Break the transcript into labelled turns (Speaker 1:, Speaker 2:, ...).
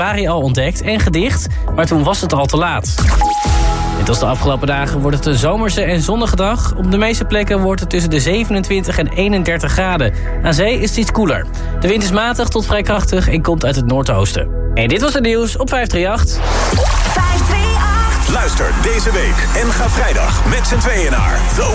Speaker 1: januari al ontdekt en gedicht, maar toen was het al te laat. Net als de afgelopen dagen wordt het een zomerse en zonnige dag. Op de meeste plekken wordt het tussen de 27 en 31 graden. Aan zee is het iets koeler. De wind is matig tot vrij krachtig en komt uit het noordoosten. En dit was het nieuws op 538.
Speaker 2: 538.
Speaker 3: Luister deze week en ga vrijdag met z'n tweeën naar